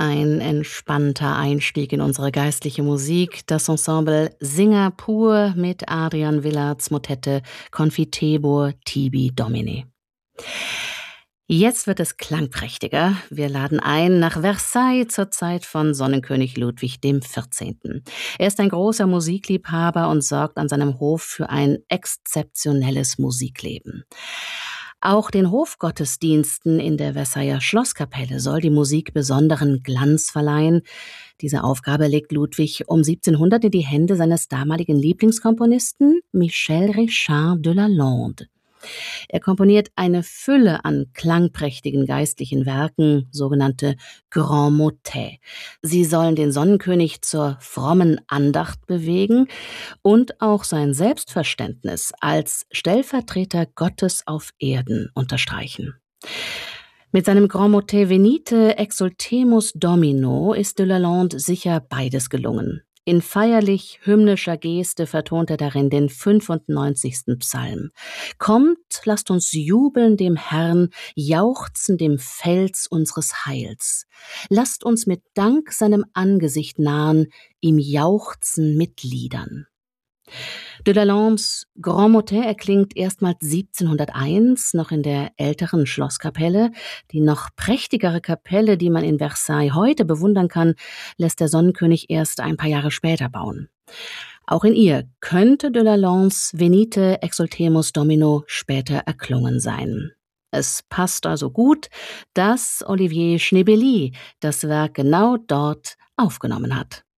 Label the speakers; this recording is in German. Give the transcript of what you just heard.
Speaker 1: Ein entspannter Einstieg in unsere geistliche Musik. Das Ensemble Singer pur mit Adrian Willards Motette Confitebor tibi Domine. Jetzt wird es klangprächtiger. Wir laden ein nach Versailles zur Zeit von Sonnenkönig Ludwig XIV. Er ist ein großer Musikliebhaber und sorgt an seinem Hof für ein exzeptionelles Musikleben. Auch den Hofgottesdiensten in der Versailler Schlosskapelle soll die Musik besonderen Glanz verleihen. Diese Aufgabe legt Ludwig um 1700 in die Hände seines damaligen Lieblingskomponisten Michel Richard de Lalande. Er komponiert eine Fülle an klangprächtigen geistlichen Werken, sogenannte Grands Motets. Sie sollen den Sonnenkönig zur frommen Andacht bewegen und auch sein Selbstverständnis als Stellvertreter Gottes auf Erden unterstreichen. Mit seinem Grand Motet Venite exultemus Domino ist de Lalande sicher beides gelungen. In feierlich hymnischer Geste vertont er darin den 95. Psalm. Kommt, lasst uns jubeln dem Herrn, jauchzen dem Fels unseres Heils. Lasst uns mit Dank seinem Angesicht nahen, ihm jauchzen mit Liedern. De Lalandes Grand Motet erklingt erstmals 1701, noch in der älteren Schlosskapelle. Die noch prächtigere Kapelle, die man in Versailles heute bewundern kann, lässt der Sonnenkönig erst ein paar Jahre später bauen. Auch in ihr könnte de Lalandes Venite exultemus Domino später erklungen sein. Es passt also gut, dass Olivier Schnebely das Werk genau dort aufgenommen hat.